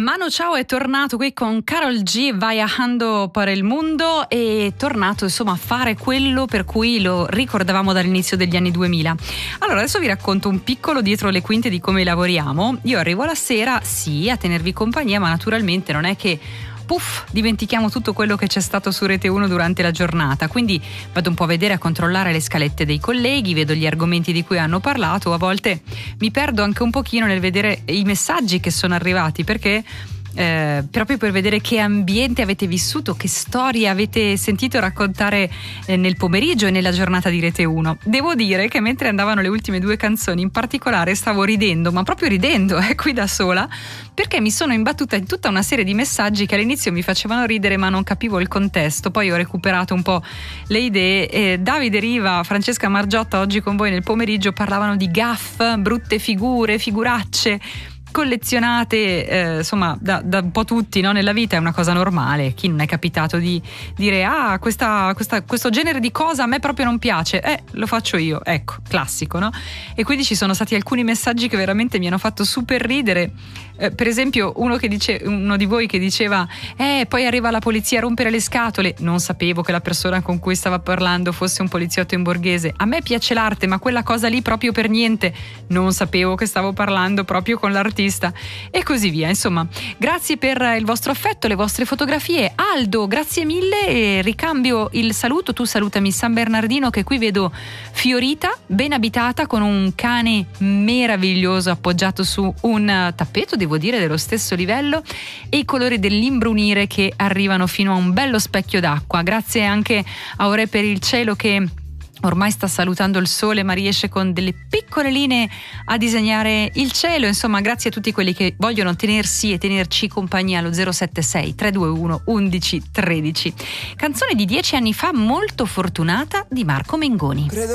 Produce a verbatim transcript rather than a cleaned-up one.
Manu Chao è tornato qui con Karol G, Viajando per il Mundo, e è tornato insomma a fare quello per cui lo ricordavamo dall'inizio degli anni duemila. Allora adesso vi racconto un piccolo dietro le quinte di come lavoriamo. Io arrivo la sera, sì, a tenervi compagnia, ma naturalmente non è che puff, dimentichiamo tutto quello che c'è stato su Rete uno durante la giornata, quindi vado un po' a vedere, a controllare le scalette dei colleghi, vedo gli argomenti di cui hanno parlato, a volte mi perdo anche un pochino nel vedere i messaggi che sono arrivati, perché Eh, proprio per vedere che ambiente avete vissuto, che storie avete sentito raccontare eh, nel pomeriggio e nella giornata di Rete uno. Devo dire che mentre andavano le ultime due canzoni in particolare stavo ridendo, ma proprio ridendo, eh, qui da sola, perché mi sono imbattuta in tutta una serie di messaggi che all'inizio mi facevano ridere ma non capivo il contesto. Poi ho recuperato un po' le idee. eh, Davide Riva, Francesca Margiotta oggi con voi nel pomeriggio parlavano di gaff, brutte figure, figuracce collezionate, eh, insomma da, da un po' tutti, no? Nella vita è una cosa normale. Chi non è capitato di dire ah questa, questa, questo genere di cosa a me proprio non piace, eh lo faccio io, ecco, classico, no? E quindi ci sono stati alcuni messaggi che veramente mi hanno fatto super ridere. Eh, per esempio uno che dice, uno di voi che diceva eh poi arriva la polizia a rompere le scatole. Non sapevo che la persona con cui stava parlando fosse un poliziotto in borghese. A me piace l'arte, ma quella cosa lì proprio per niente. Non sapevo che stavo parlando proprio con l'artista, e così via. Insomma, grazie per il vostro affetto, le vostre fotografie. Aldo, grazie mille, e ricambio il saluto. Tu salutami San Bernardino, che qui vedo fiorita, ben abitata, con un cane meraviglioso appoggiato su un tappeto, devo dire dello stesso livello, e i colori dell'imbrunire che arrivano fino a un bello specchio d'acqua. Grazie anche a Ore per il cielo, che ormai sta salutando il sole ma riesce con delle piccole linee a disegnare il cielo. Insomma, grazie a tutti quelli che vogliono tenersi e tenerci compagnia allo zero sette sei tre due uno undici tredici. Canzone di dieci anni fa, Molto fortunata, di Marco Mengoni.